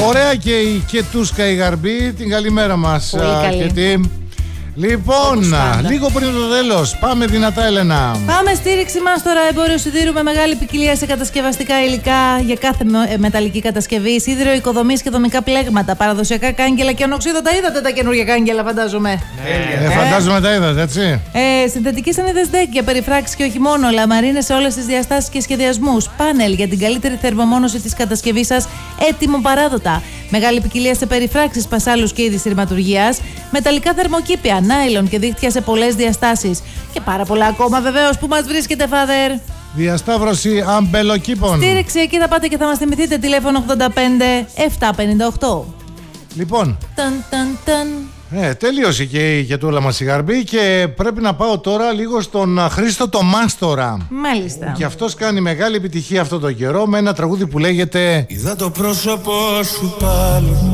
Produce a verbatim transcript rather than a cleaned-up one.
Ωραία και η Κετούσκα η Γαρμπή. Την καλημέρα μας, Κετή. Λοιπόν, λίγο πριν το τέλος, πάμε δυνατά, Έλενα. Πάμε στήριξη μας τώρα. Εμπόριο σιδήρου με μεγάλη ποικιλία σε κατασκευαστικά υλικά για κάθε μεταλλική κατασκευή. Σίδηρο, οικοδομής και δομικά πλέγματα. Παραδοσιακά κάγκελα και ονοξίδωτα. Είδατε τα καινούργια κάγκελα, φαντάζομαι. Ε, ε, φαντάζομαι τα είδατε, έτσι. Ε, Συνθετικές σανίδες ντεκ για περιφράξεις και όχι μόνο. Λαμαρίνες σε όλες τις διαστάσεις και σχεδιασμούς. Πάνελ για την καλύτερη θερμομόνωση της κατασκευής σας. Έτοιμο παράδοτα. Μεγάλη ποικιλία σε περιφράξεις, πασάλους και είδη σειρματουργίας. Μεταλλικά θερμοκήπια, νάιλον και δίχτυα σε πολλές διαστάσεις. Και πάρα πολλά ακόμα βεβαίως. Που μας βρίσκεται, Father? Διασταύρωση αμπελοκήπων. Στήριξη, εκεί θα πάτε και θα μας θυμηθείτε. Τηλέφωνο ογδόντα πέντε επτακόσια πενήντα οκτώ. Λοιπόν, ταν, ταν, ταν. Ε, τελείωσε και η γετούλα μας η Γαρμπή και πρέπει να πάω τώρα λίγο στον Χρήστο το Μάστορα. Μάλιστα. Και αυτός κάνει μεγάλη επιτυχία αυτό το καιρό με ένα τραγούδι που λέγεται «Είδα το πρόσωπο σου πάλι